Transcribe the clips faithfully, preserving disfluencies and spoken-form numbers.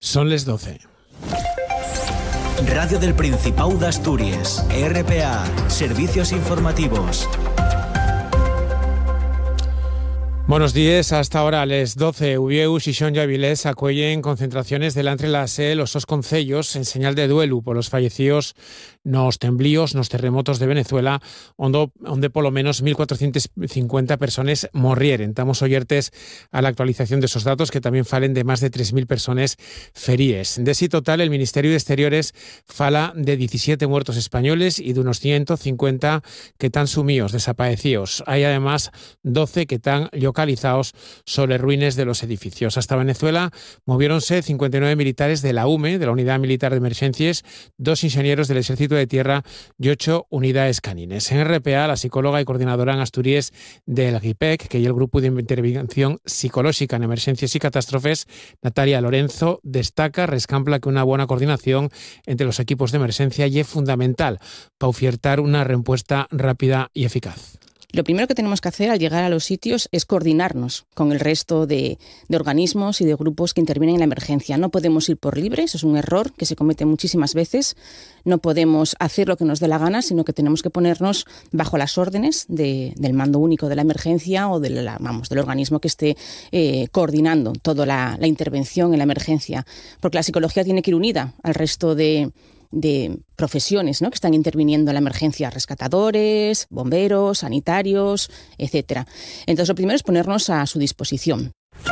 Son las doce. Radio del Principado de Asturias, R P A, Servicios Informativos. Buenos días, hasta ahora a las doce, Ubieu, Xixón y Avilés acuellen concentraciones delante de la S E L, los dos concellos en señal de duelo por los fallecidos nos temblíos, nos terremotos de Venezuela, onde, onde por lo menos mil cuatrocientas cincuenta personas morrieren. Estamos oyertes a la actualización de esos datos que también falen de más de tres mil personas feríes. De ese total, el Ministerio de Exteriores fala de diecisiete muertos españoles y de unos ciento cincuenta que están sumidos, desaparecidos. Hay además doce que están localizados sobre ruines de los edificios. Hasta Venezuela moviéronse cincuenta y nueve militares de la U M E, de la Unidad Militar de Emergencias, dos ingenieros del Ejército de Tierra y ocho unidades canines. En R P A, la psicóloga y coordinadora en Asturias del G I P E C, que es el Grupo de Intervención Psicológica en Emergencias y Catástrofes, Natalia Lorenzo, destaca, rescampla que una buena coordinación entre los equipos de emergencia y es fundamental para ofertar una respuesta rápida y eficaz. Lo primero que tenemos que hacer al llegar a los sitios es coordinarnos con el resto de, de organismos y de grupos que intervienen en la emergencia. No podemos ir por libre, eso es un error que se comete muchísimas veces. No podemos hacer lo que nos dé la gana, sino que tenemos que ponernos bajo las órdenes de, del mando único de la emergencia o de la, vamos, del organismo que esté eh, coordinando toda la, la intervención en la emergencia. Porque la psicología tiene que ir unida al resto de... de profesiones, ¿no?, que están interviniendo en la emergencia, rescatadores, bomberos, sanitarios, etcétera. Entonces, lo primero es ponernos a su disposición.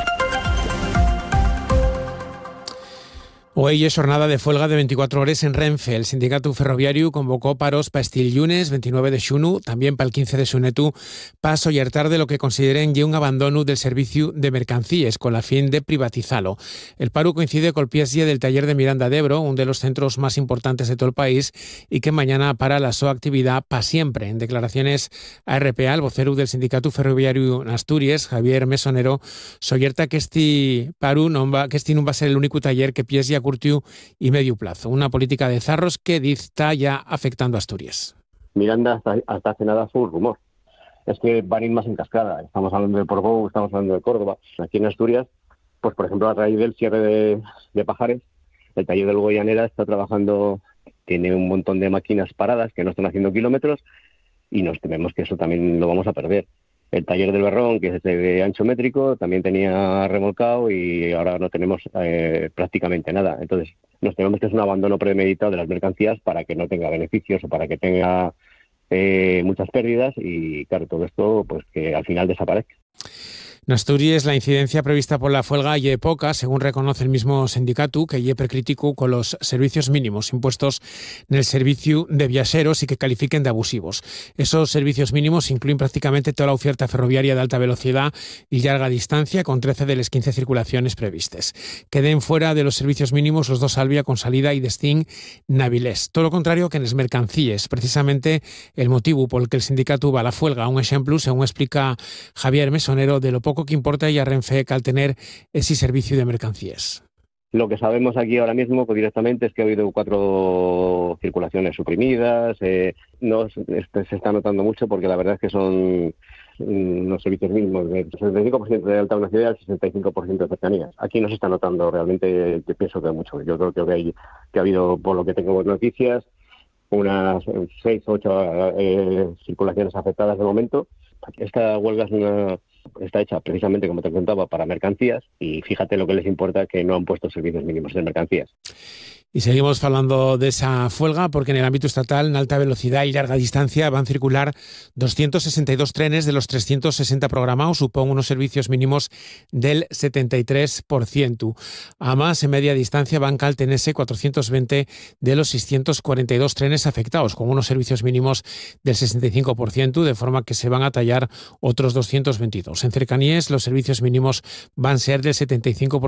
Hoy es jornada de huelga de veinticuatro horas en Renfe. El sindicato ferroviario convocó paros para este lunes veintinueve de xunu, también para el quince de xunetu, para sollertar de lo que consideren ya un abandono del servicio de mercancías con la fin de privatizarlo. El paro coincide con el piesye del taller de Miranda de Ebro, uno de los centros más importantes de todo el país, y que mañana para la su actividad para siempre. En declaraciones a R P A, el vocero del sindicato ferroviario en Asturias, Javier Mesonero, sollerta que este paro no va, que este no va a ser el único taller que piesye a curto y medio plazo. Una política de zarros que está ya afectando a Asturias. Miranda hasta, hasta hace nada fue un rumor. Es que van a ir más en cascada. Estamos hablando de Portbou, estamos hablando de Córdoba. Aquí en Asturias, pues por ejemplo, a raíz del cierre de, de Pajares, el taller del Goyanera está trabajando, tiene un montón de máquinas paradas que no están haciendo kilómetros y nos tememos que eso también lo vamos a perder. El taller del Berrón, que es de ancho métrico, también tenía remolcado y ahora no tenemos eh, prácticamente nada. Entonces, nos tememos que es un abandono premeditado de las mercancías para que no tenga beneficios o para que tenga eh, muchas pérdidas y, claro, todo esto pues que al final desaparezca. En Asturias, la incidencia prevista por la huelga ye poca, según reconoce el mismo sindicato, que ye precrítico con los servicios mínimos impuestos en el servicio de viajeros y que califiquen de abusivos. Esos servicios mínimos incluyen prácticamente toda la oferta ferroviaria de alta velocidad y larga distancia, con trece de las quince circulaciones previstas. Queden fuera de los servicios mínimos los dos Albia con salida y destín Navilés. Todo lo contrario que en las mercancías, precisamente el motivo por el que el sindicato va a la huelga. Un ejemplo, según explica Javier Mesonero, de lo poco que importa y a Renfe al tener ese servicio de mercancías. Lo que sabemos aquí ahora mismo pues, directamente es que ha habido cuatro circulaciones suprimidas. Eh, no este, se está notando mucho porque la verdad es que son unos servicios mínimos del sesenta y cinco por ciento de alta velocidad al sesenta y cinco por ciento de cercanías. Aquí no se está notando realmente, yo pienso que mucho. Yo creo que, hay, que ha habido, por lo que tengo noticias, unas seis o ocho eh, circulaciones afectadas de momento. Esta huelga es una, está hecha precisamente, como te contaba, para mercancías y fíjate lo que les importa que no han puesto servicios mínimos de mercancías. Y seguimos hablando de esa huelga porque en el ámbito estatal, en alta velocidad y larga distancia, van a circular doscientos sesenta y dos trenes de los trescientos sesenta programados, suponen unos servicios mínimos del setenta y tres por ciento. Además, en media distancia van a tenerse cuatrocientos veinte de los seiscientos cuarenta y dos trenes afectados, con unos servicios mínimos del sesenta y cinco por ciento, de forma que se van a tallar otros doscientos veintidós. En cercanías, los servicios mínimos van a ser del setenta y cinco por ciento